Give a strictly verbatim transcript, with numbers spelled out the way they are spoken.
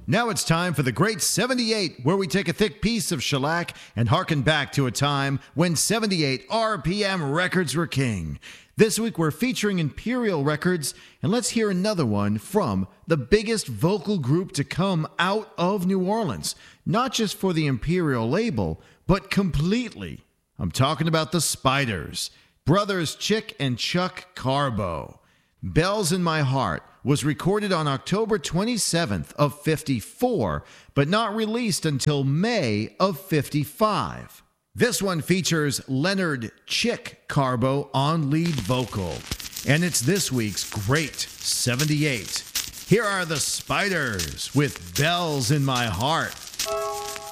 Now it's time for the Great seventy-eight, where we take a thick piece of shellac and harken back to a time when seventy-eight R P M records were king. This week we're featuring Imperial Records, and let's hear another one from the biggest vocal group to come out of New Orleans. Not just for the Imperial label, but completely. I'm talking about the Spiders, brothers Chick and Chuck Carbo. Bells in My Heart was recorded on October twenty-seventh of fifty-four, but not released until May of fifty-five. This one features Leonard Chick Carbo on lead vocal, and it's this week's Great seventy-eight. Here are the Spiders with Bells in My Heart.